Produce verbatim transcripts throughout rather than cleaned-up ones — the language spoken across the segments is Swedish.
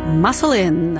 Muscle In.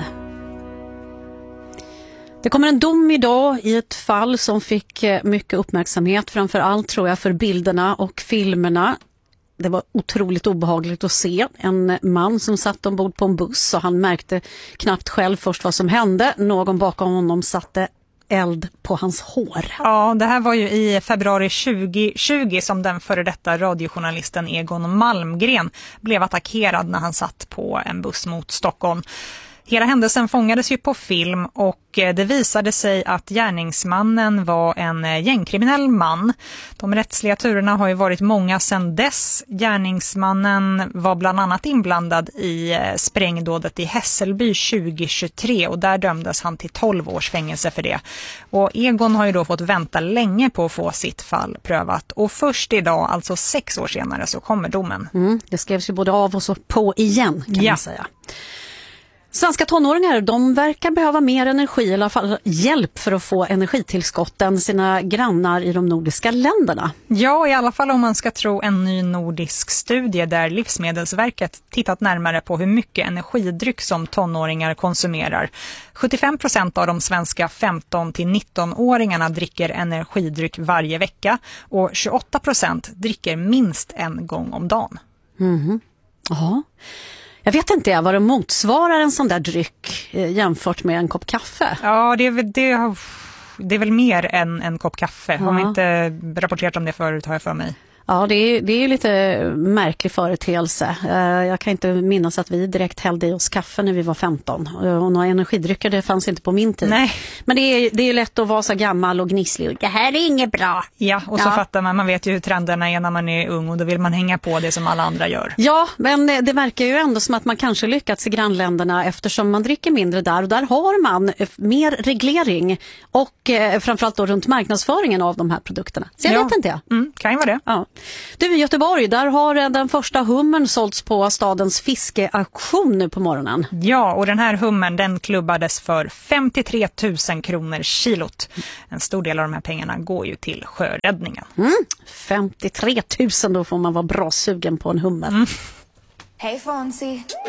Det kommer en dom idag i ett fall som fick mycket uppmärksamhet, framför allt tror jag för bilderna och filmerna. Det var otroligt obehagligt att se en man som satt ombord på en buss och han märkte knappt själv först vad som hände. Någon bakom honom satte eld på hans hår. Ja, det här var ju i februari tjugo tjugo som den före detta radiojournalisten Egon Malmgren blev attackerad när han satt på en buss mot Stockholm. Hela händelsen fångades ju på film och det visade sig att gärningsmannen var en gängkriminell man. De rättsliga turerna har ju varit många sedan dess. Gärningsmannen var bland annat inblandad i sprängdådet i Hässelby tjugo tjugotre och där dömdes han till tolv års fängelse för det. Och Egon har ju då fått vänta länge på att få sitt fall prövat och först idag, alltså sex år senare, så kommer domen. Mm, det skrevs ju både av och så på igen kan ja. man säga. Svenska tonåringar, de verkar behöva mer energi, i alla fall hjälp för att få energitillskott än sina grannar i de nordiska länderna. Ja, i alla fall om man ska tro en ny nordisk studie där Livsmedelsverket tittat närmare på hur mycket energidryck som tonåringar konsumerar. sjuttiofem procent av de svenska femton till nitton-åringarna dricker energidryck varje vecka och tjugoåtta procent dricker minst en gång om dagen. Mhm. Ja. Jag vet inte vad det motsvarar en sån där dryck eh, jämfört med en kopp kaffe. Ja, det är väl, det, det är väl mer än en kopp kaffe. Ja. Har man inte rapporterat om det förut, har jag för mig. Ja, det är, det är lite märklig företeelse. Jag kan inte minnas att vi direkt hällde i oss kaffe när vi var femton. Och några energidrycker, det fanns inte på min tid. Nej. Men det är, det är lätt att vara så gammal och gnisslig. Det här är inget bra. Ja, och så ja. fattar man. Man vet ju hur trenderna är när man är ung och då vill man hänga på det som alla andra gör. Ja, men det verkar ju ändå som att man kanske lyckats i grannländerna eftersom man dricker mindre där. Och där har man mer reglering och eh, framförallt då runt marknadsföringen av de här produkterna. Så jag ja. vet inte jag. Mm, kan ju vara det. Ja. Du, i Göteborg, där har den första hummern sålts på stadens fiskeauktion nu på morgonen. Ja, och den här hummern den klubbades för femtiotre tusen kronor kilot. En stor del av de här pengarna går ju till sjöräddningen. Mm, femtiotre tusen, då får man vara bra sugen på en hummer. Mm. Hej Fonzie.